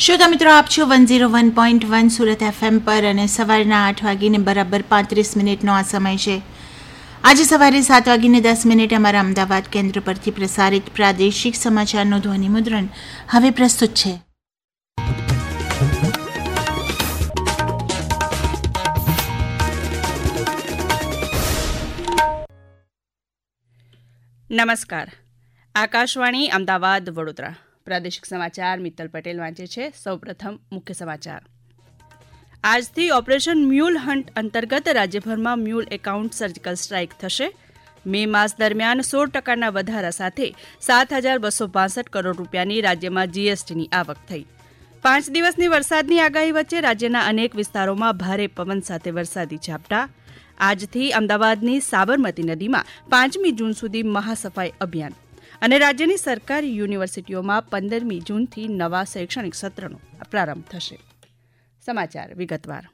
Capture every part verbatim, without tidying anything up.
શ્રોતા મિત્રો, આપ છો one zero one point one Surat FM પર અને સવારના આઠ વાગીને બરાબર પાંત્રીસ મિનિટનો આ સમય છે. આજે સવારે સાત વાગીને દસ મિનિટ અમારા અમદાવાદ કેન્દ્ર પરથી પ્રસારિત પ્રાદેશિક સમાચારનું ધ્વનિ મુદ્રણ હવે પ્રસ્તુત છે. નમસ્કાર. આકાશવાણી અમદાવાદ વડોદરા પ્રાદેશિક સમાચાર મિત્તલ પટેલ વાંચે છે. સૌપ્રથમ મુખ્ય સમાચાર. આજથી ઓપરેશન મ્યુલ હન્ટ અંતર્ગત રાજ્યભરમાં મ્યુલ એકાઉન્ટ સર્જિકલ સ્ટ્રાઇક થશે. મે માસ દરમિયાન સોળ ટકાના વધારા સાથે સાત હજાર બસો બાસઠ કરોડ રૂપિયાની રાજ્યમાં જીએસટીની આવક થઈ. પાંચ દિવસની વરસાદની આગાહી વચ્ચે રાજ્યના અનેક વિસ્તારોમાં ભારે પવન સાથે વરસાદી ઝાપટા. આજથી અમદાવાદની સાબરમતી નદીમાં પાંચમી જૂન સુધી મહાસફાઈ અભિયાન અને રાજ્યની સરકારી યુનિવર્સિટીઓમાં પંદરમી જૂનથી નવા શૈક્ષણિક સત્રનો પ્રારંભ થશે. સમાચાર વિગતવાર.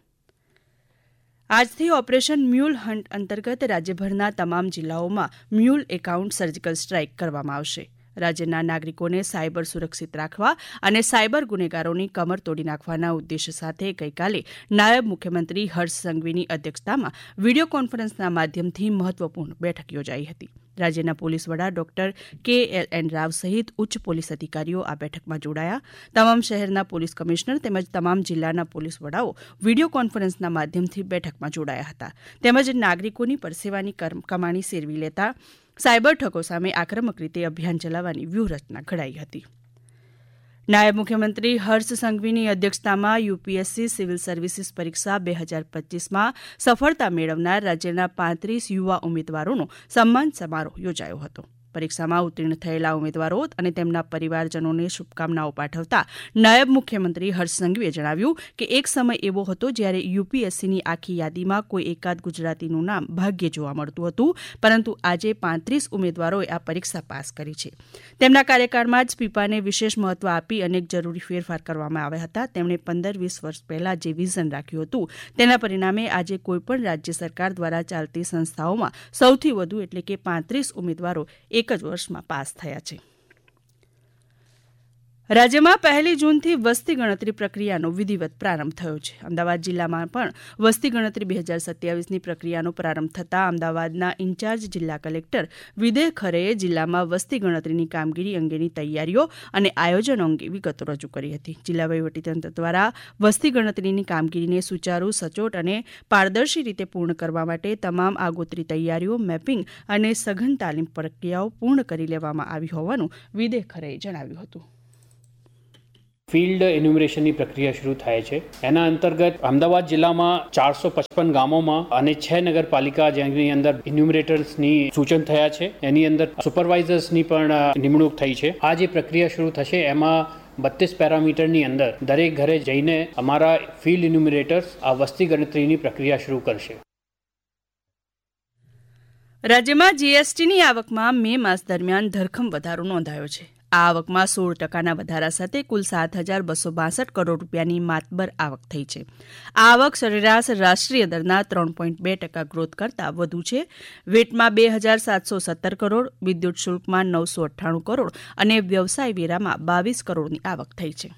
આજથી ઓપરેશન મ્યુલ હન્ટ અંતર્ગત રાજ્યભરના તમામ જિલ્લાઓમાં મ્યુલ એકાઉન્ટ સર્જિકલ સ્ટ્રાઇક કરવામાં આવશે. રાજ્યના નાગરિકોને સાયબર સુરક્ષિત રાખવા અને સાયબર ગુનેગારોની કમર તોડી નાખવાના ઉદ્દેશ્ય સાથે ગઈકાલે નાયબ મુખ્યમંત્રી હર્ષ સંઘવીની અધ્યક્ષતામાં વિડીયો કોન્ફરન્સના માધ્યમથી મહત્વપૂર્ણ બેઠક યોજાઈ હતી. રાજ્યના પોલીસ વડા ડોક્ટર કે એલ એન રાવ સહિત ઉચ્ચ પોલીસ અધિકારીઓ આ બેઠકમાં જોડાયા. તમામ શહેરના પોલીસ કમિશનર તેમજ તમામ જિલ્લાના પોલીસ વડાઓ વિડીયો કોન્ફરન્સના માધ્યમથી બેઠકમાં જોડાયા હતા. તેમજ નાગરિકોની પરસેવાની કમાણી સેરવી લેતા સાયબર ઠગો સામે આક્રમક રીતે અભિયાન ચલાવવાની વ્યૂહરચના ઘડાઈ હતી. નાયબ મુખ્યમંત્રી હર્ષ સંઘવીની અધ્યક્ષતામાં યુપીએસસી સિવિલ સર્વિસીસ પરીક્ષા બે હજાર પચીસમાં સફળતા મેળવનાર રાજ્યના પાંત્રીસ યુવા ઉમેદવારોનો સન્માન સમારોહ યોજાયો હતો. પરીક્ષામાં ઉત્તીર્ણ થયેલા ઉમેદવારો અને તેમના પરિવારજનોને શુભકામનાઓ પાઠવતા નાયબ મુખ્યમંત્રી હર્ષ સંઘવીએ જણાવ્યું કે એક સમય એવો હતો જ્યારે યુપીએસસીની આખી યાદીમાં કોઈ એકાદ ગુજરાતીનું નામ ભાગ્યે જોવા મળતું હતું, પરંતુ આજે પાંત્રીસ ઉમેદવારોએ આ પરીક્ષા પાસ કરી છે. તેમના કાર્યકાળમાં જ પીપાને વિશેષ મહત્વ આપી અનેક જરૂરી ફેરફાર કરવામાં આવ્યા હતા. તેમણે પંદર વીસ વર્ષ પહેલા જે વિઝન રાખ્યું હતું તેના પરિણામે આજે કોઈપણ રાજ્ય સરકાર દ્વારા ચાલતી સંસ્થાઓમાં સૌથી વધુ એટલે કે પાંત્રીસ ઉમેદવારો એક જ વર્ષમાં પાસ થયા છે. રાજ્યમાં પહેલી જૂનથી વસ્તી ગણતરી પ્રક્રિયાનો વિધિવત પ્રારંભ થયો છે. અમદાવાદ જિલ્લામાં પણ વસ્તી ગણતરી બે હજાર સત્યાવીસની પ્રક્રિયાનો પ્રારંભ થતાં અમદાવાદના ઇન્ચાર્જ જિલ્લા કલેક્ટર વિદેહ ખરેએ જિલ્લામાં વસ્તી ગણતરીની કામગીરી અંગેની તૈયારીઓ અને આયોજનો અંગે વિગતો રજૂ કરી હતી. જિલ્લા વહીવટીતંત્ર દ્વારા વસ્તી ગણતરીની કામગીરીને સુચારુ, સચોટ અને પારદર્શી રીતે પૂર્ણ કરવા માટે તમામ આગોતરી તૈયારીઓ, મેપિંગ અને સઘન તાલીમ પ્રક્રિયાઓ પૂર્ણ કરી લેવામાં આવી હોવાનું વિદેહ ખરેએ જણાવ્યું હતું. ફિલ્ડ એન્યુમરેશનની પ્રક્રિયા શરૂ થાય છે. એના અંતર્ગત અમદાવાદ જિલ્લામાં ચારસો પચપન ગામોમાં અને છ નગરપાલિકા જેની અંદર એન્યુમરેટર્સની સૂચન થયા છે. એની અંદર સુપરવાઇઝર્સની પણ નિમણૂક થઈ છે. આ જે પ્રક્રિયા શરૂ થશે એમાં બત્રીસ પેરામીટરની અંદર દરેક ઘરે જઈને અમારા ફિલ્ડ એન્યુમરેટર્સ આ વસ્તી ગણતરીની પ્રક્રિયા શરૂ કરશે. રાજ્યમાં જીએસટીની આવકમાં મે માસ દરમિયાન ધરખમ વધારો નોંધાયો છે. આ આવકમાં સોળ ટકાના વધારા સાથે કુલ સાત હજાર બસો બાસઠ કરોડ રૂપિયાની માતબર આવક થઈ છે. આ આવક સરેરાશ રાષ્ટ્રીય દરના ત્રણ પોઈન્ટ બે ટકા ગ્રોથ કરતાં વધુ છે. વેટમાં બે હજાર સાતસો સત્તર કરોડ, વિદ્યુત શુલ્કમાં નવસો અઠ્ઠાણું કરોડ અને વ્યવસાય વેરામાં બાવીસ કરોડની આવક થઈ છે.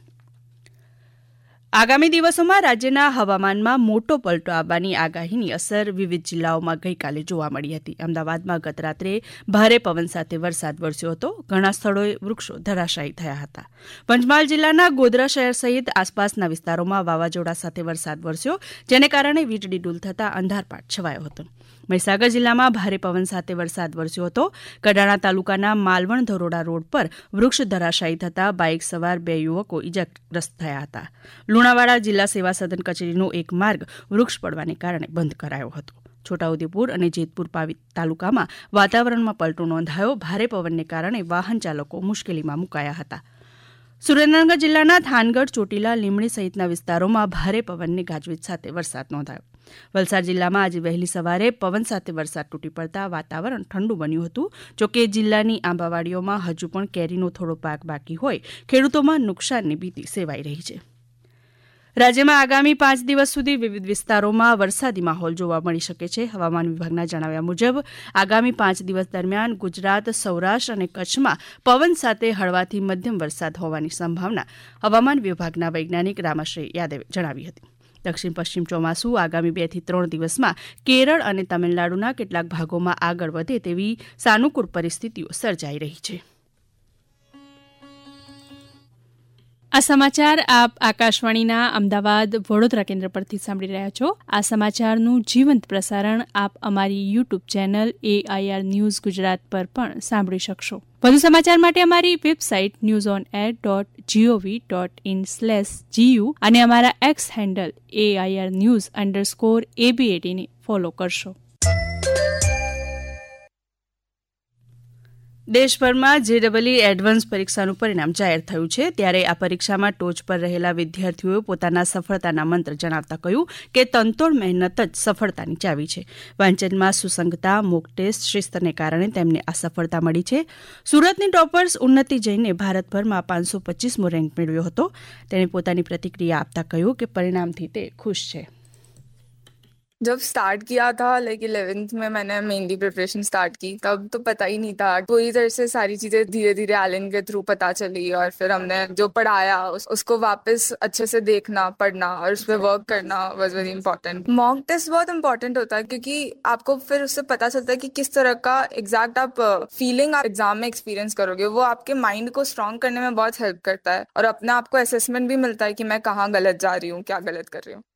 આગામી દિવસોમાં રાજ્યના હવામાનમાં મોટો પલટો આવવાની આગાહીની અસર વિવિધ જિલ્લાઓમાં ગઈકાલે જોવા મળી હતી. અમદાવાદમાં ગત રાત્રે ભારે પવન સાથે વરસાદ વરસ્યો હતો. ઘણા સ્થળોએ વૃક્ષો ધરાશાયી થયા હતા. પંચમહાલ જિલ્લાના ગોધરા શહેર સહિત આસપાસના વિસ્તારોમાં વાવાઝોડા સાથે વરસાદ વરસ્યો, જેને કારણે વીજળી ડૂલ થતાં અંધારપાટ છવાયો હતો. મહીસાગર જિલ્લામાં ભારે પવન સાથે વરસાદ વરસ્યો હતો. કડાણા તાલુકાના માલવણ ધરોડા રોડ પર વૃક્ષ ધરાશાયી થતાં બાઇક સવાર બે યુવકો ઇજાગ્રસ્ત થયા હતા. લુણાવાડા જિલ્લા સેવા સદન કચેરીનો એક માર્ગ વૃક્ષ પડવાને કારણે બંધ કરાયો હતો. છોટાઉદેપુર અને જેતપુર તાલુકામાં વાતાવરણમાં પલટો નોંધાયો. ભારે પવનને કારણે વાહન ચાલકો મુશ્કેલીમાં મુકાયા હતા. સુરેન્દ્રનગર જિલ્લાના થાનગઢ, ચોટીલા, લીમડી સહિતના વિસ્તારોમાં ભારે પવનની ગાજવીજ સાથે વરસાદ નોંધાયો. વલસાડ જિલ્લામાં આજે વહેલી સવારે પવન સાથે વરસાદ તૂટી પડતા વાતાવરણ ઠંડુ બન્યું હતું. જોકે જિલ્લાની આંબાવાડીઓમાં હજુ પણ કેરીનો થોડો પાક બાકી હોય ખેડૂતોમાં નુકસાનની ભીતિ સેવાઈ રહી છે. રાજ્યમાં આગામી પાંચ દિવસ સુધી વિવિધ વિસ્તારોમાં વરસાદી માહોલ જોવા મળી શકે છે. હવામાન વિભાગના જણાવ્યા મુજબ આગામી પાંચ દિવસ દરમિયાન ગુજરાત, સૌરાષ્ટ્ર અને કચ્છમાં પવન સાથે હળવાથી મધ્યમ વરસાદ હોવાની સંભાવના હવામાન વિભાગના વૈજ્ઞાનિક રામાશ્રી યાદવે જણાવી હતી. દક્ષિણ પશ્ચિમ ચોમાસું આગામી બે થી ત્રણ દિવસમાં કેરળ અને તમિલનાડુના કેટલાક ભાગોમાં આગળ વધે તેવી સાનુકૂળ પરિસ્થિતિઓ સર્જાઈ રહી છે. આ સમાચાર આપ આકાશવાણીના અમદાવાદ વડોદરા કેન્દ્ર પરથી સાંભળી રહ્યા છો. આ સમાચારનું જીવંત પ્રસારણ આપ અમારી YouTube channel AIR news Gujarat પર પણ સાંભળી શકશો. વધુ સમાચાર માટે અમારી website news on air dot GOV dot in slash GU અને અમારા x handle AIR news underscore એબીએટીને follow કરશો. દેશભરમાં જેડબલઈ એડવાન્સ પરીક્ષાનું પરિણામ જાહેર થયું છે. ત્યારે આ પરીક્ષામાં ટોચ પર રહેલા વિદ્યાર્થીઓએ પોતાના સફળતાના મંત્ર જણાવતા કહ્યું કે તનતોડ મહેનત જ સફળતાની ચાવી છે. વાંચનમાં સુસંગતા, મોક ટેસ્ટ, શિસ્તને કારણે તેમને આ સફળતા મળી છે. સુરતની ટોપર્સ ઉન્નતિ જૈને ભારતભરમાં પાંચસો પચીસમો રેન્ક મેળવ્યો હતો. તેણે પોતાની પ્રતિક્રિયા આપતા કહ્યું કે પરિણામથી તે ખુશ છે. जब स्टार्ट किया था लाइक इलेवेंथ में मैंने मेनली प्रिपरेशन स्टार्ट की, तब तो पता ही नहीं था. पूरी तरह से सारी चीजें धीरे धीरे एलन के थ्रू पता चली और फिर हमने जो पढ़ाया उस, उसको वापस अच्छे से देखना, पढ़ना और उस पर वर्क करना was very important. Mock test बहुत इंपॉर्टेंट होता है क्योंकि आपको फिर उससे पता चलता है कि किस तरह का एग्जैक्ट आप फीलिंग आप एग्जाम में एक्सपीरियंस करोगे. वो आपके माइंड को स्ट्रॉन्ग करने में बहुत हेल्प करता है और अपने आप को असेसमेंट भी मिलता है कि मैं कहाँ गलत जा रही हूँ, क्या गलत कर रही हूँ.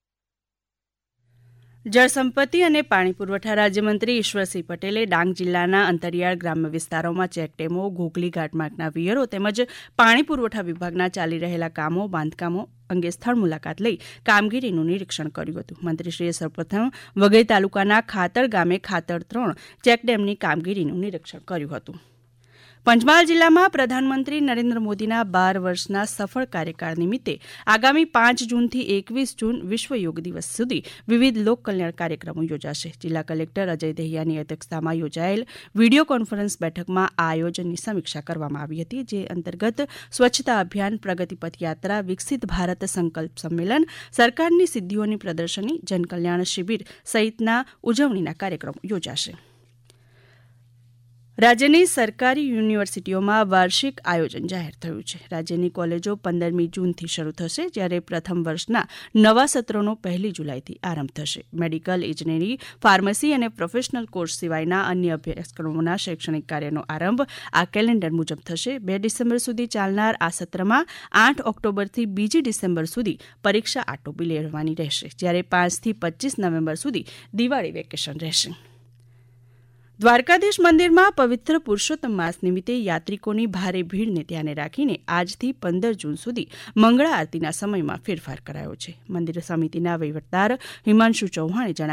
જળસંપત્તિ અને પાણી પુરવઠા રાજ્યમંત્રી ઈશ્વરસિંહ પટેલે ડાંગ જિલ્લાના અંતરિયાળ ગ્રામ્ય વિસ્તારોમાં ચેકડેમો, ઘોઘલી ઘાટમાર્ગના વિયરો તેમજ પાણી પુરવઠા વિભાગના ચાલી રહેલા કામો, બાંધકામો અંગે સ્થળ મુલાકાત લઈ કામગીરીનું નિરીક્ષણ કર્યું હતું. મંત્રીશ્રીએ સૌપ્રથમ વઘઈ તાલુકાના ખાતર ગામે ખાતર ત્રણ ચેકડેમની કામગીરીનું નિરીક્ષણ કર્યું હતું. પંચમહાલ જિલ્લામાં પ્રધાનમંત્રી નરેન્દ્ર મોદીના બાર વર્ષના સફળ કાર્યકાળ નિમિત્તે આગામી પાંચ જૂનથી એકવીસ જૂન વિશ્વ યોગ દિવસ સુધી વિવિધ લોકકલ્યાણ કાર્યક્રમો યોજાશે. જિલ્લા કલેક્ટર અજય દહિયાની અધ્યક્ષતામાં યોજાયેલ વિડીયો કોન્ફરન્સ બેઠકમાં આ આયોજનની સમીક્ષા કરવામાં આવી હતી. જે અંતર્ગત સ્વચ્છતા અભિયાન, પ્રગતિપથ યાત્રા, વિકસિત ભારત સંકલ્પ સંમેલન, સરકારની સિદ્ધિઓની પ્રદર્શની, જનકલ્યાણ શિબિર સહિતના ઉજવણીના કાર્યક્રમો યોજાશે. રાજ્યની સરકારી યુનિવર્સિટીઓમાં વાર્ષિક આયોજન જાહેર થયું છે. રાજ્યની કોલેજો પંદરમી જૂનથી શરૂ થશે, જ્યારે પ્રથમ વર્ષના નવા સત્રોનો પહેલી જુલાઈથી આરંભ થશે. મેડિકલ, ઇજનેરી, ફાર્મસી અને પ્રોફેશનલ કોર્સ સિવાયના અન્ય અભ્યાસક્રમોના શૈક્ષણિક કાર્યનો આરંભ આ કેલેન્ડર મુજબ થશે. બે ડિસેમ્બર સુધી ચાલનાર આ સત્રમાં આઠ ઓક્ટોબરથી બીજી ડિસેમ્બર સુધી પરીક્ષા આટોપી લેવાની રહેશે, જ્યારે પાંચથી પચીસ નવેમ્બર સુધી દિવાળી વેકેશન રહેશે. દ્વારકાધીશ મંદિરમાં પવિત્ર પુરુષોત્તમ માસ નિમિત્તે યાત્રિકોની ભારે ભીડને ધ્યાને રાખીને આજથી પંદર જૂન સુધી મંગળા આરતીના સમયમાં ફેરફાર કરાયો છે. મંદિર સમિતિના વહીવટદાર હિમાંશુ ચૌહાણે જણાવ્યું